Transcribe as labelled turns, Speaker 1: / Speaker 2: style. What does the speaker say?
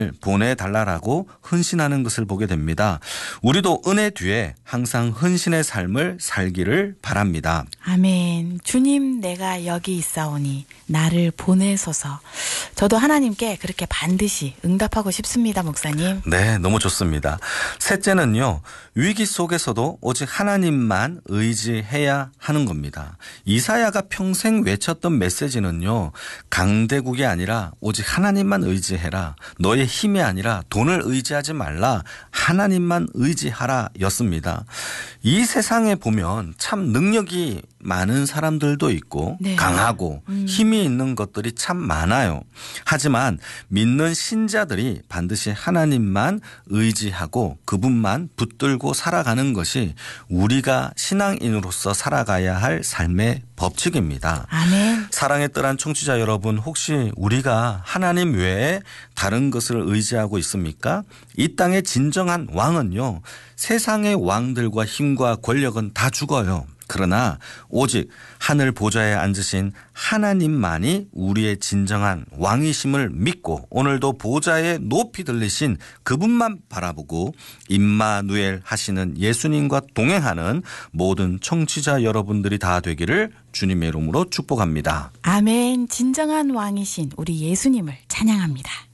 Speaker 1: 보내달라고 헌신하는 것을 보게 됩니다. 우리도 은혜 뒤에 항상 헌신의 삶을 살기를 바랍니다.
Speaker 2: 아멘. 주님, 내가 여기 있사오니 나를 보내소서. 저도 하나님께 그렇게 반드시 응답하고 싶습니다, 목사님.
Speaker 1: 네, 너무 좋습니다. 셋째는요, 위기 속에서도 오직 하나님만 의지해야 하는 겁니다. 이사야가 평생 외쳤던 메시지는요, 강대국이 아니라 오직 하나님만 의지해라. 너의 힘이 아니라 돈을 의지하지 말라. 하나님만 의지하라 였습니다. 이 세상에 보면 참 능력이 많은 사람들도 있고
Speaker 2: 네.
Speaker 1: 강하고 힘이 있는 것들이 참 많아요. 하지만 믿는 신자들이 반드시 하나님만 의지하고 그분만 붙들고 살아가는 것이 우리가 신앙인으로서 살아가야 할 삶의 법칙입니다.
Speaker 2: 아멘.
Speaker 1: 사랑의 뜰한 청취자 여러분, 혹시 우리가 하나님 외에 다른 것을 의지하고 있습니까? 이 땅의 진정한 왕은요, 세상의 왕들과 힘과 권력은 다 죽어요. 그러나 오직 하늘 보좌에 앉으신 하나님만이 우리의 진정한 왕이심을 믿고 오늘도 보좌에 높이 들리신 그분만 바라보고 임마누엘 하시는 예수님과 동행하는 모든 청취자 여러분들이 다 되기를 주님의 이름으로 축복합니다.
Speaker 2: 아멘. 진정한 왕이신 우리 예수님을 찬양합니다.